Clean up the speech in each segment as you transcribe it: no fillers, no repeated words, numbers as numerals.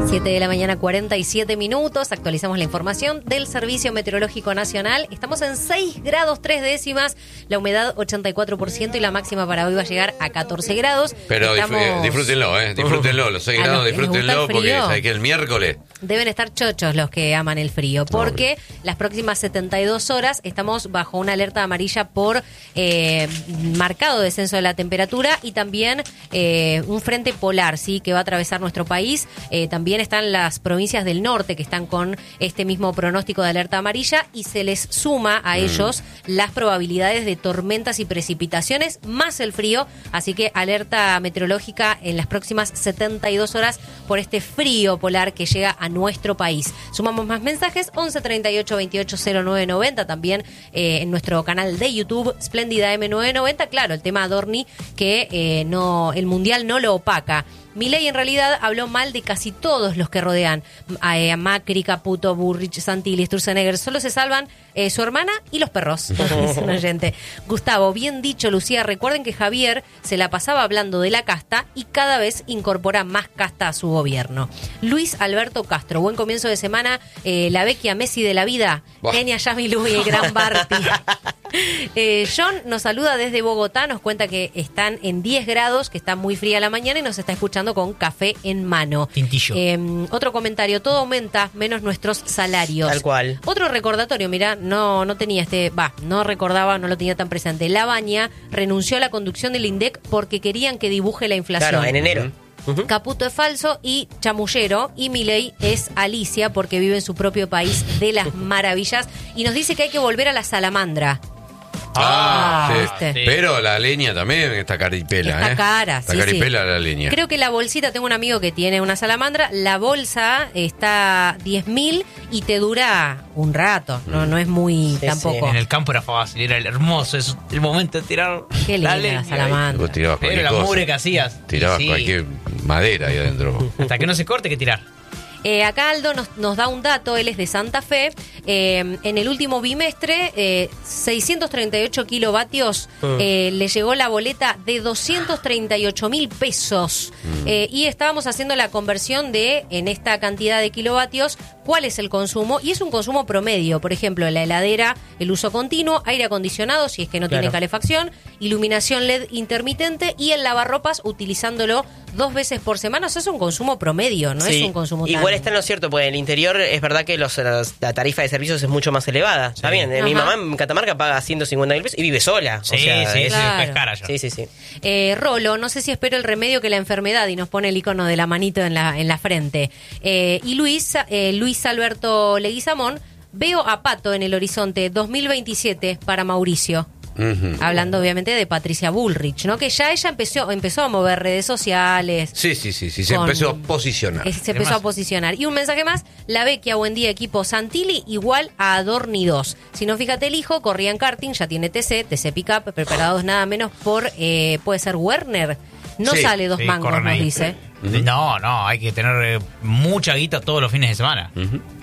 7 de la mañana, 47 minutos. Actualizamos la información del Servicio Meteorológico Nacional. Estamos en 6 grados 3 décimas, la humedad 84% y la máxima para hoy va a llegar a 14 grados. Pero disfrútenlo, disfrútenlo, los 6 grados, disfrútenlo, porque ¿sabes qué? El miércoles deben estar chochos los que aman el frío, porque las próximas 72 horas estamos bajo una alerta amarilla por marcado descenso de la temperatura y también un frente polar, ¿sí?, que va a atravesar nuestro país. También están las provincias del norte que están con este mismo pronóstico de alerta amarilla y se les suma a ellos las probabilidades de tormentas y precipitaciones más el frío, así que alerta meteorológica en las próximas 72 horas por este frío polar que llega a nuestro país. Sumamos más mensajes, 11 38 28 09 90, también en nuestro canal de YouTube, Splendida M990, claro, el tema Adorni que el Mundial no lo opaca. Milei en realidad habló mal de casi todos los que rodean a Macri, Caputo, Burrich, Santilli, Sturzenegger. Solo se salvan su hermana y los perros, dice un oyente. Gustavo, bien dicho, Lucía. Recuerden que Javier se la pasaba hablando de la casta y cada vez incorpora más casta a su gobierno. Luis Alberto Castro, buen comienzo de semana. La vecchia Messi de la vida, Kenia Yamilu y el gran Barty. John nos saluda desde Bogotá, nos cuenta que están en 10 grados, que está muy fría la mañana y nos está escuchando con café en mano. Tintillo. Otro comentario, todo aumenta menos nuestros salarios. Tal cual. Otro recordatorio, mira, no tenía no recordaba, no lo tenía tan presente. Lavagna renunció a la conducción del INDEC porque querían que dibuje la inflación. Claro, en enero. Caputo es falso y chamullero, y Milei es Alicia porque vive en su propio país de las maravillas y nos dice que hay que volver a la salamandra. Sí. Pero la leña también está caripela. Está cara, está caripela la leña. Creo que la bolsita, tengo un amigo que tiene una salamandra, la bolsa está 10.000 y te dura un rato, no es muy tampoco. En el campo era fácil, era hermoso, es el momento de tirar. Qué linda la salamandra. Vos tirabas pero la mugre que hacías. Tirabas cualquier madera ahí adentro. Hasta que no se corte, que tirar. Acá Aldo nos da un dato, él es de Santa Fe. En el último bimestre, 638 kilovatios, le llegó la boleta de 238.000 pesos. Y estábamos haciendo la conversión en esta cantidad de kilovatios, cuál es el consumo. Y es un consumo promedio. Por ejemplo, la heladera, el uso continuo, aire acondicionado, si es que no tiene calefacción, iluminación LED intermitente y el lavarropas utilizándolo 2 veces por semana. Eso es un consumo promedio, no es un consumo tan... Igual está en lo cierto, porque en el interior es verdad que la tarifa de servicios es mucho más elevada. Está bien, mi mamá en Catamarca paga 150.000 pesos y vive sola. Sí, es cara ya. Sí. Rolo, no sé si espero el remedio que la enfermedad, y nos pone el icono de la manito en la frente. Y Luis Alberto Leguizamón, veo a Pato en el horizonte 2027 para Mauricio. Hablando obviamente de Patricia Bullrich, ¿no? Que ya ella empezó a mover redes sociales. Sí, se empezó a posicionar. Se empezó a posicionar. Y un mensaje más, la vecchia, buen día equipo Santilli, igual a Adorni 2. Si no, fíjate, el hijo corría en karting, ya tiene TC Pickup, preparados nada menos por, puede ser Werner. No sale 2 mangos, nos dice. No, hay que tener mucha guita todos los fines de semana.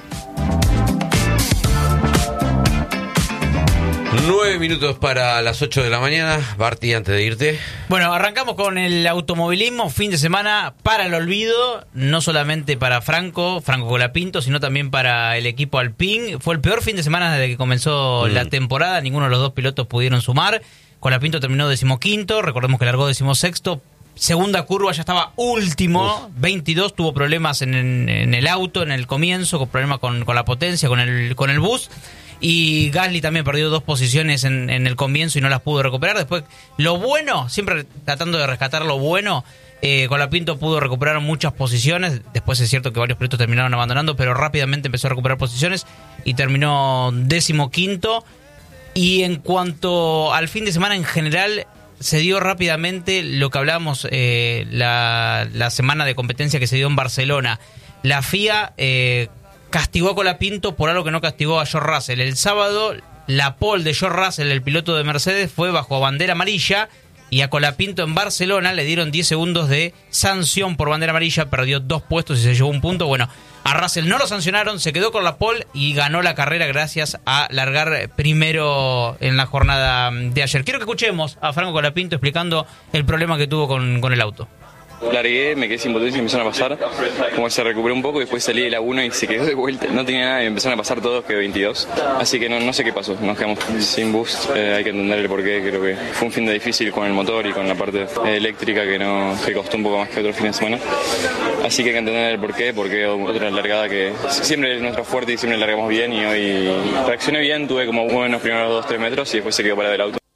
9 minutos para las 8 de la mañana. Barty, antes de irte. Bueno, arrancamos con el automovilismo. Fin de semana para el olvido. No solamente para Franco Colapinto, sino también para el equipo Alpine. Fue el peor fin de semana desde que comenzó la temporada. Ninguno de los dos pilotos pudieron sumar. Colapinto terminó 15º. Recordemos que largó 16º. Segunda curva ya estaba último. 22, tuvo problemas en el auto en el comienzo, con problemas con la potencia, con el bus. Y Gasly también perdió 2 posiciones en el comienzo y no las pudo recuperar. Después, lo bueno, siempre tratando de rescatar lo bueno, Colapinto pudo recuperar muchas posiciones. Después es cierto que varios pilotos terminaron abandonando, pero rápidamente empezó a recuperar posiciones y terminó 15º. Y en cuanto al fin de semana en general, se dio rápidamente lo que hablábamos la semana de competencia que se dio en Barcelona. La FIA castigó a Colapinto por algo que no castigó a George Russell. El sábado, la pole de George Russell, el piloto de Mercedes, fue bajo bandera amarilla, y a Colapinto en Barcelona le dieron 10 segundos de sanción por bandera amarilla, perdió 2 puestos y se llevó 1 punto. Bueno, a Russell no lo sancionaron, se quedó con la pole y ganó la carrera gracias a largar primero en la jornada de ayer. Quiero que escuchemos a Franco Colapinto explicando el problema que tuvo con el auto. Largué, me quedé sin potencia y empezaron a pasar. Como se recuperó un poco, después salí de la 1 y se quedó de vuelta. No tenía nada y me empezaron a pasar todos, quedé 22. Así que no sé qué pasó, nos quedamos sin boost. Hay que entender el porqué. Creo que fue un fin de difícil con el motor y con la parte eléctrica que costó un poco más que otro fin de semana. Así que hay que entender el porqué, porque otra largada que siempre es nuestro fuerte y siempre largamos bien. Y hoy reaccioné bien, tuve como buenos primeros 2-3 metros y después se quedó parado el auto.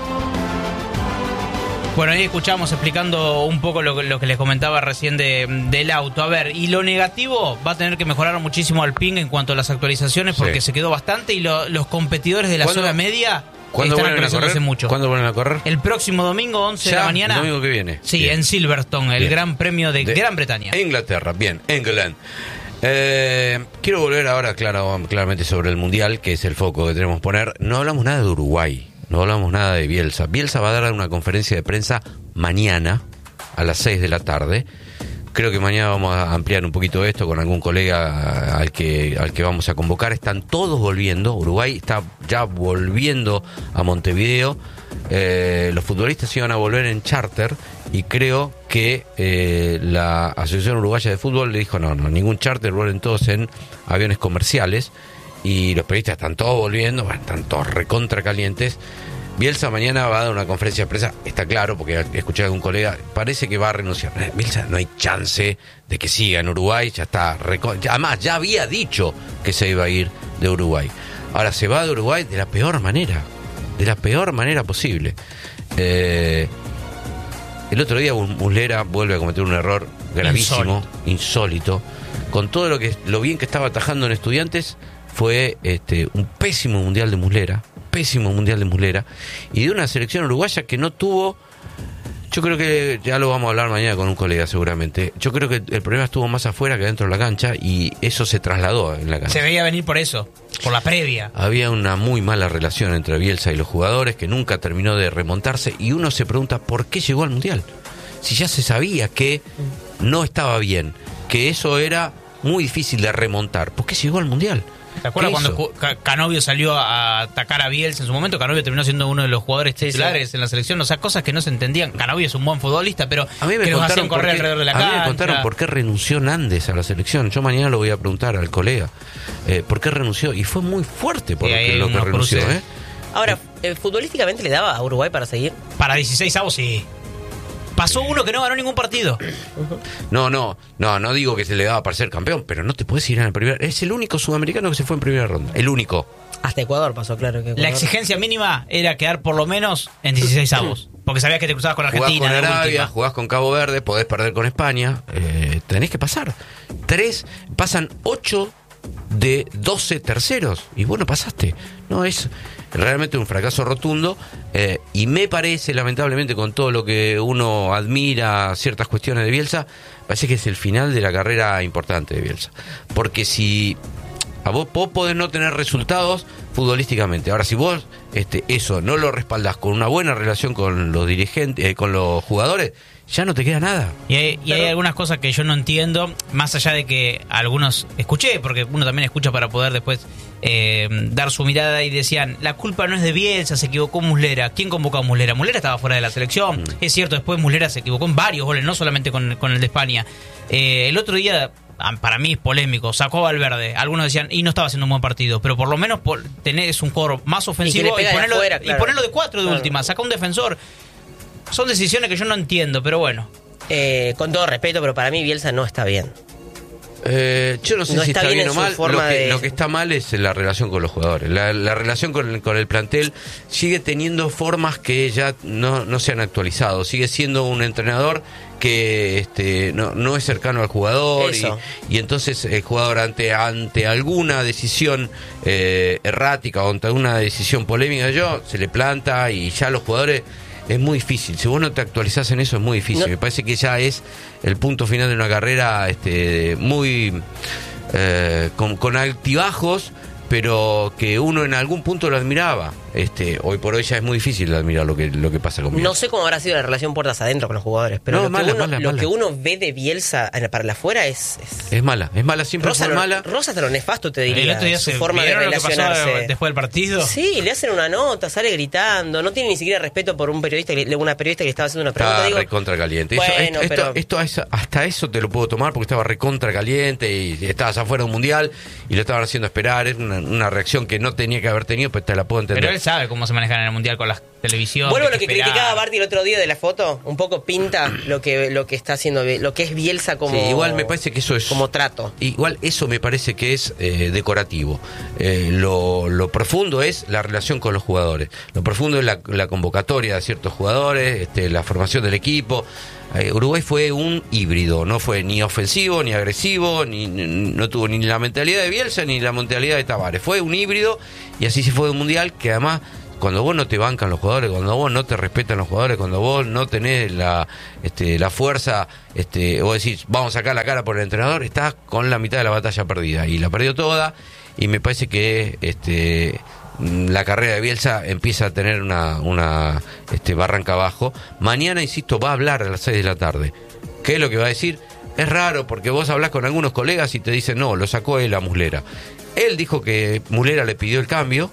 Bueno, ahí escuchamos explicando un poco lo que les comentaba recién del auto. A ver, y lo negativo, va a tener que mejorar muchísimo Alpine en cuanto a las actualizaciones, porque se quedó bastante, y los competidores de la zona media están actualizándose mucho. ¿Cuándo vuelven a correr? El próximo domingo, 11 de la mañana. El domingo que viene. Sí, bien. En Silverstone, el Gran Premio de Gran Bretaña. Inglaterra, bien, England. Quiero volver ahora claramente sobre el Mundial, que es el foco que tenemos que poner. No hablamos nada de Uruguay. No hablamos nada de Bielsa. Bielsa va a dar una conferencia de prensa mañana a las 6 de la tarde. Creo que mañana vamos a ampliar un poquito esto con algún colega al que vamos a convocar. Están todos volviendo. Uruguay está ya volviendo a Montevideo. Los futbolistas iban a volver en charter y creo que la Asociación Uruguaya de Fútbol le dijo no, ningún charter, vuelven todos en aviones comerciales. Y los periodistas están todos volviendo, están todos recontra calientes. Bielsa mañana va a dar una conferencia de prensa, está claro, porque escuché a algún colega, parece que va a renunciar. Bielsa no hay chance de que siga en Uruguay, ya está. Además, ya había dicho que se iba a ir de Uruguay. Ahora se va de Uruguay de la peor manera posible. El otro día Muslera vuelve a cometer un error gravísimo, insólito. Con todo lo bien que estaba atajando en Estudiantes. Fue un pésimo mundial de Muslera, y de una selección uruguaya que no tuvo. Yo creo que ya lo vamos a hablar mañana con un colega seguramente. Yo creo que el problema estuvo más afuera que dentro de la cancha, y eso se trasladó en la cancha. Se veía venir por eso, por la previa. Había una muy mala relación entre Bielsa y los jugadores que nunca terminó de remontarse, y uno se pregunta por qué llegó al mundial. Si ya se sabía que no estaba bien, que eso era muy difícil de remontar, ¿por qué llegó al mundial? ¿Te acuerdas cuando Canovio salió a atacar a Bielsa en su momento? Canovio terminó siendo uno de los jugadores titulares en la selección. O sea, cosas que no se entendían. Canovio es un buen futbolista, pero que los hacían correr alrededor de la cancha. A mí me contaron por qué renunció Nández a la selección. Yo mañana lo voy a preguntar al colega. ¿Por qué renunció? Y fue muy fuerte por lo que renunció. Ahora, ¿futbolísticamente le daba a Uruguay para seguir? Para 16avos, sí. Pasó uno que no ganó ningún partido. No digo que se le daba para ser campeón, pero no te puedes ir en el primer. Es el único sudamericano que se fue en primera ronda. El único. Hasta Ecuador pasó, claro. Que Ecuador... La exigencia mínima era quedar por lo menos en 16avos. Porque sabías que te cruzabas con Argentina. Jugás con Arabia, jugás con Cabo Verde, podés perder con España. Tenés que pasar. Pasan 8 de 12 terceros. Y bueno, pasaste. No, es realmente un fracaso rotundo. Y me parece, lamentablemente, con todo lo que uno admira ciertas cuestiones de Bielsa, parece que es el final de la carrera importante de Bielsa. Porque si a vos podés no tener resultados futbolísticamente, ahora si vos eso no lo respaldás con una buena relación con los dirigentes, con los jugadores, ya no te queda nada. Y hay algunas cosas que yo no entiendo, más allá de que algunos escuché, porque uno también escucha para poder después dar su mirada, y decían, la culpa no es de Bielsa, se equivocó Muslera. ¿Quién convocó a Muslera? Muslera estaba fuera de la selección. Es cierto, después Muslera se equivocó en varios goles, no solamente con el de España. El otro día, para mí es polémico, sacó a Valverde. Algunos decían, y no estaba haciendo un buen partido, pero por lo menos tenés un jugador más ofensivo y ponerlo de 4 de última, saca un defensor. Son decisiones que yo no entiendo, pero bueno. Con todo respeto, pero para mí Bielsa no está bien. Yo no sé si está bien o mal. Lo que está mal es la relación con los jugadores. La relación con el plantel sigue teniendo formas que ya no se han actualizado. Sigue siendo un entrenador que no es cercano al jugador, y entonces el jugador ante alguna decisión errática o ante alguna decisión polémica se le planta, y ya los jugadores es muy difícil. Si vos no te actualizás en eso, es muy difícil. Me parece que ya es el punto final de una carrera muy con altibajos, pero que uno en algún punto lo admiraba. hoy por hoy ya es muy difícil admirar lo que pasa con Bielsa. No sé cómo habrá sido la relación puertas adentro con los jugadores, pero lo que uno ve de Bielsa para la afuera es mala, siempre fue mala. Rosa hasta lo nefasto, te diría. El otro día su forma de relacionarse. Después del partido. Sí, le hacen una nota, sale gritando, no tiene ni siquiera respeto por una periodista que le estaba haciendo una pregunta. Estaba recontra caliente. Bueno, hasta eso te lo puedo tomar porque estaba recontra caliente y estabas afuera de un mundial y lo estaban haciendo esperar. Es una reacción que no tenía que haber tenido, pero te la puedo entender. Pero él sabe cómo se manejan en el mundial con las televisiones. Vuelvo a lo que criticaba Barty el otro día de la foto. Un poco pinta lo que está haciendo, lo que es Bielsa como. Sí, igual me parece que eso es. Como trato. Igual eso me parece que es decorativo. Lo profundo es la relación con los jugadores. Lo profundo es la convocatoria de ciertos jugadores, la formación del equipo. Uruguay fue un híbrido, no fue ni ofensivo, ni agresivo, no tuvo ni la mentalidad de Bielsa ni la mentalidad de Tavares. Fue un híbrido y así se fue de un mundial que además, cuando vos no te bancan los jugadores, cuando vos no te respetan los jugadores, cuando vos no tenés la fuerza, vos decís, vamos a sacar la cara por el entrenador, estás con la mitad de la batalla perdida. Y la perdió toda y me parece que la carrera de Bielsa empieza a tener una barranca abajo. Mañana, insisto, va a hablar a las 6 de la tarde. ¿Qué es lo que va a decir? Es raro porque vos hablás con algunos colegas y te dicen, no, lo sacó él a Muslera. Él dijo que Muslera le pidió el cambio,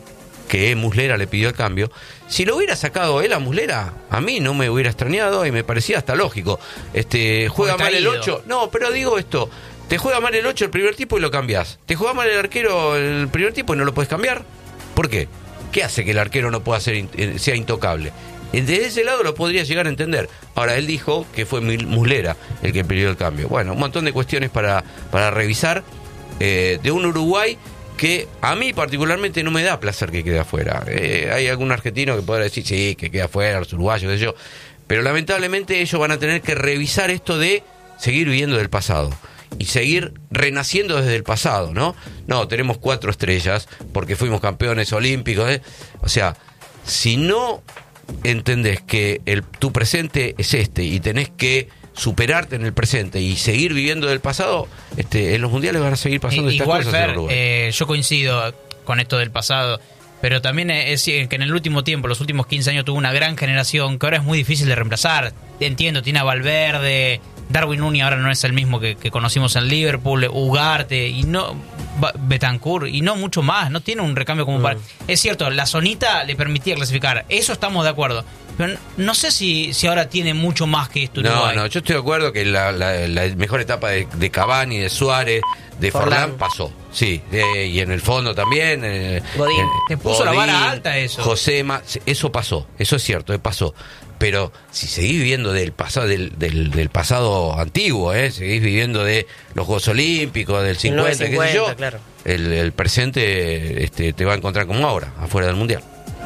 Si lo hubiera sacado él a Muslera, a mí no me hubiera extrañado y me parecía hasta lógico. Juega mal el 8. No, pero digo esto, te juega mal el 8 el primer tiempo y lo cambiás. Te juega mal el arquero el primer tiempo y no lo puedes cambiar. ¿Por qué? ¿Qué hace que el arquero no pueda sea intocable? Desde ese lado lo podría llegar a entender. Ahora, él dijo que fue Muslera el que pidió el cambio. Bueno, un montón de cuestiones para revisar de un Uruguay que a mí particularmente no me da placer que quede afuera. Hay algún argentino que podrá decir, sí, que queda afuera, los uruguayos, qué sé yo. Pero lamentablemente ellos van a tener que revisar esto de seguir viviendo del pasado. Y seguir renaciendo desde el pasado, ¿no? No, tenemos 4 estrellas porque fuimos campeones olímpicos. O sea, si no entendés que tu presente es y tenés que superarte en el presente y seguir viviendo del pasado, en los mundiales van a seguir pasando estas igual, cosas. Fer, yo coincido con esto del pasado, pero también es que en el último tiempo, los últimos 15 años, tuvo una gran generación que ahora es muy difícil de reemplazar. Entiendo, tiene a Valverde, Darwin Núñez ahora no es el mismo que conocimos en Liverpool, Ugarte y no Bentancur y no mucho más, no tiene un recambio como para. Es cierto, la zonita le permitía clasificar, eso estamos de acuerdo, pero no sé si ahora tiene mucho más que esto. No, yo estoy de acuerdo que la mejor etapa de Cavani, de Suárez, de Forlán pasó, sí, y en el fondo también Godín. Te puso la vara alta eso. Josema, eso pasó, eso es cierto, pasó. Pero si seguís viviendo del pasado del pasado antiguo, seguís viviendo de los Juegos Olímpicos, del 50, qué sé yo, claro. el presente te va a encontrar como ahora, afuera del Mundial.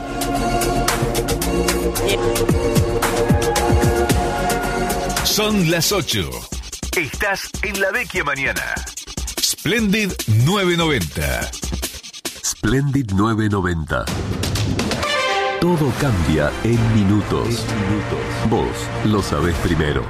Son las 8. Estás en La Vecchia Mañana. Splendid 990. Splendid 990. Todo cambia en minutos. Vos lo sabés primero.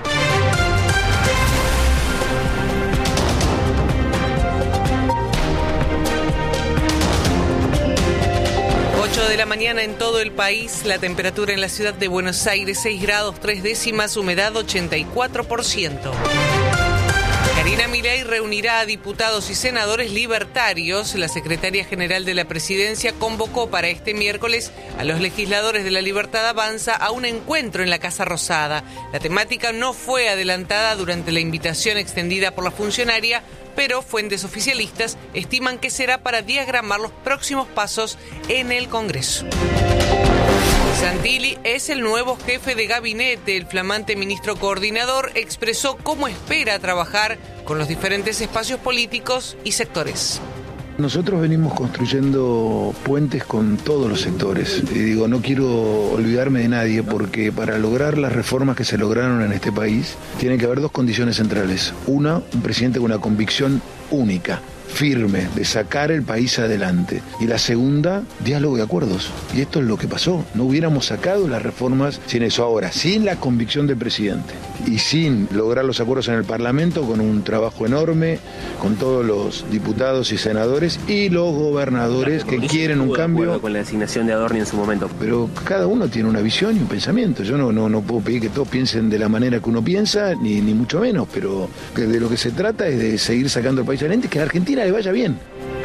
De la mañana en todo el país, la temperatura en la ciudad de Buenos Aires 6 grados 3 décimas, humedad 84%. Karina Milei reunirá a diputados y senadores libertarios. La secretaria general de la presidencia convocó para este miércoles a los legisladores de La Libertad Avanza a un encuentro en la Casa Rosada. La temática no fue adelantada durante la invitación extendida por la funcionaria, pero fuentes oficialistas estiman que será para diagramar los próximos pasos en el Congreso. Santilli es el nuevo jefe de gabinete. El flamante ministro coordinador expresó cómo espera trabajar con los diferentes espacios políticos y sectores. Nosotros venimos construyendo puentes con todos los sectores. Y digo, no quiero olvidarme de nadie porque para lograr las reformas que se lograron en este país, tiene que haber 2 condiciones centrales. Una, un presidente con una convicción única, firme, de sacar el país adelante. Y la segunda, diálogo y acuerdos. Y esto es lo que pasó. No hubiéramos sacado las reformas sin eso. Ahora, sin la convicción del presidente y sin lograr los acuerdos en el Parlamento, con un trabajo enorme, con todos los diputados y senadores y los gobernadores que quieren un cambio. Con la designación de Adorni en su momento. Pero cada uno tiene una visión y un pensamiento. Yo no puedo pedir que todos piensen de la manera que uno piensa, ni mucho menos, pero de lo que se trata es de seguir sacando el país adelante y que a Argentina le vaya bien.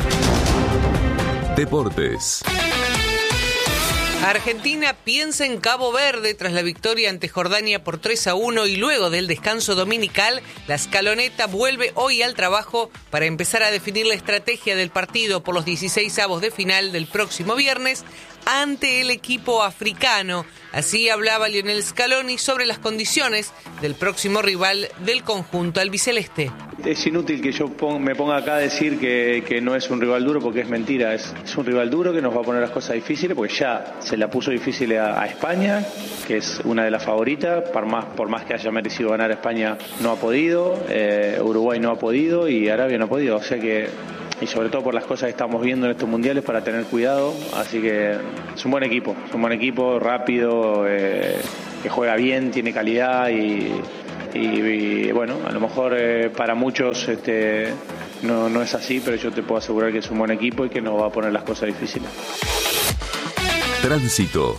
Deportes. Argentina piensa en Cabo Verde tras la victoria ante Jordania por 3-1 y luego del descanso dominical, la escaloneta vuelve hoy al trabajo para empezar a definir la estrategia del partido por los 16avos de final del próximo viernes ante el equipo africano. Así hablaba Lionel Scaloni sobre las condiciones del próximo rival del conjunto albiceleste. Es inútil que yo me ponga acá a decir que no es un rival duro porque es mentira. Es un rival duro que nos va a poner las cosas difíciles porque ya se la puso difícil a España, que es una de las favoritas. Por más que haya merecido ganar, España no ha podido, Uruguay no ha podido y Arabia no ha podido. O sea que, y sobre todo por las cosas que estamos viendo en estos mundiales, para tener cuidado. Así que es un buen equipo rápido, que juega bien, tiene calidad y bueno, a lo mejor para muchos no es así, pero yo te puedo asegurar que es un buen equipo y que nos va a poner las cosas difíciles. Tránsito.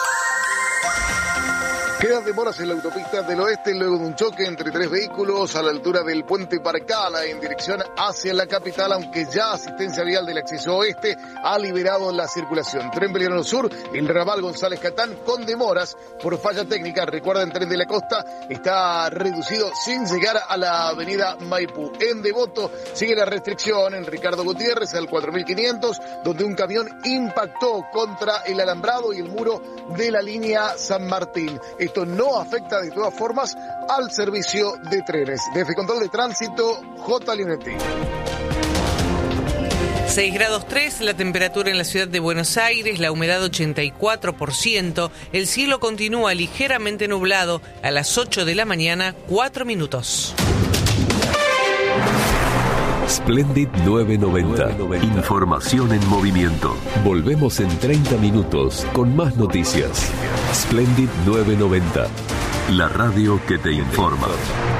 Quedan demoras en la autopista del oeste luego de un choque entre 3 vehículos a la altura del puente Parcala en dirección hacia la capital, aunque ya asistencia vial del acceso oeste ha liberado la circulación. Tren Belgrano Sur, el ramal González Catán con demoras por falla técnica. Recuerden, Tren de la Costa está reducido sin llegar a la avenida Maipú. En Devoto sigue la restricción en Ricardo Gutiérrez al 4500, donde un camión impactó contra el alambrado y el muro de la línea San Martín. Esto no afecta de todas formas al servicio de trenes. Desde Control de Tránsito, J. Leonetti. 6 grados 3, la temperatura en la ciudad de Buenos Aires, la humedad 84%, el cielo continúa ligeramente nublado a las 8 de la mañana, 4 minutos. Splendid 990. Información en movimiento. Volvemos en 30 minutos con más noticias. Splendid 990. La radio que te informa.